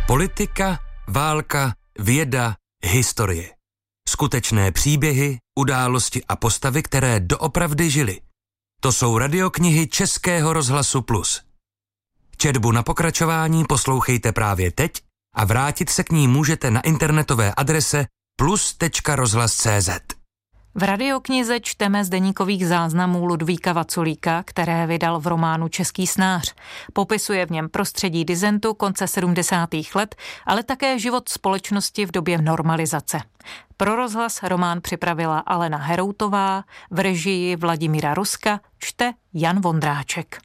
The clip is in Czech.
Politika, válka, věda, historie. Skutečné příběhy, události a postavy, které doopravdy žily. To jsou radioknihy Českého rozhlasu Plus. Četbu na pokračování poslouchejte právě teď a vrátit se k ní můžete na internetové adrese plus.rozhlas.cz. V radioknize čteme z deníkových záznamů Ludvíka Vaculíka, které vydal v románu Český snář. Popisuje v něm prostředí disentu konce 70. let, ale také život společnosti v době normalizace. Pro rozhlas román připravila Alena Heroutová, v režii Vladimíra Ruska čte Jan Vondráček.